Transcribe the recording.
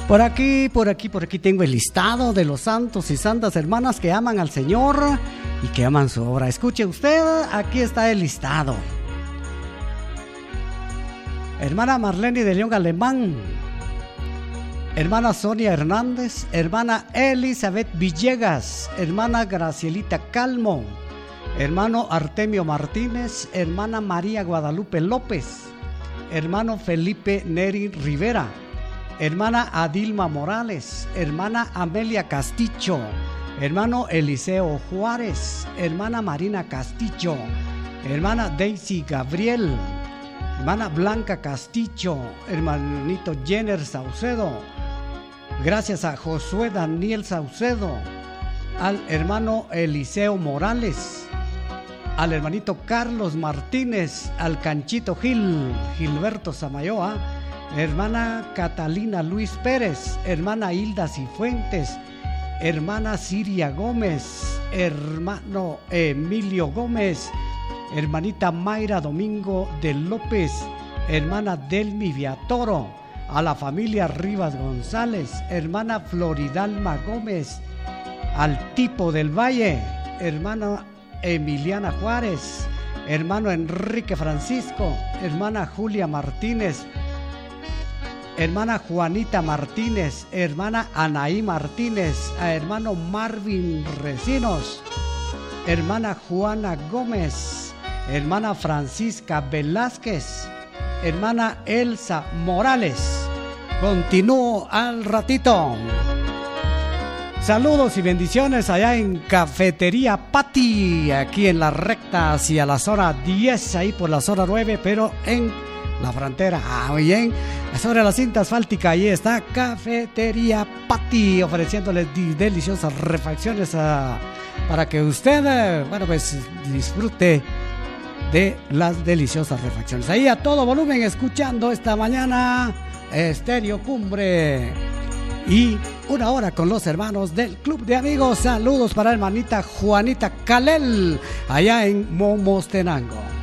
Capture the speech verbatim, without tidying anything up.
Por aquí, por aquí, por aquí tengo el listado de los santos y santas hermanas que aman al Señor y que aman su obra. Escuche usted, aquí está el listado. Hermana Marlene de León Alemán, hermana Sonia Hernández, hermana Elizabeth Villegas, hermana Gracielita Calmo, hermano Artemio Martínez, hermana María Guadalupe López, hermano Felipe Neri Rivera, hermana Adilma Morales, hermana Amelia Castillo, hermano Eliseo Juárez, hermana Marina Castillo, hermana Daisy Gabriel, hermana Blanca Castillo, hermanito Jenner Saucedo. Gracias a Josué Daniel Saucedo, al hermano Eliseo Morales, al hermanito Carlos Martínez, al Canchito Gil, Gilberto Samayoa, hermana Catalina Luis Pérez, hermana Hilda Cifuentes, hermana Siria Gómez, hermano Emilio Gómez, hermanita Mayra Domingo de López, hermana Delmi Viatoro, a la familia Rivas González, hermana Floridalma Gómez, al Tipo del Valle, hermana Emiliana Juárez, hermano Enrique Francisco, hermana Julia Martínez, hermana Juanita Martínez, hermana Anaí Martínez, a hermano Marvin Recinos, hermana Juana Gómez, hermana Francisca Velázquez, hermana Elsa Morales. Continúo al ratito. Saludos y bendiciones allá en Cafetería Pati, aquí en la recta hacia la zona diez, ahí por la zona nueve, pero en la frontera. Ah, muy bien. Sobre la cinta asfáltica, ahí está Cafetería Pati, ofreciéndoles deliciosas refacciones a, para que usted, bueno, pues disfrute de las deliciosas refacciones. Ahí a todo volumen, escuchando esta mañana Estéreo Cumbre y una hora con los hermanos del Club de Amigos. Saludos para hermanita Juanita Calel, allá en Momostenango.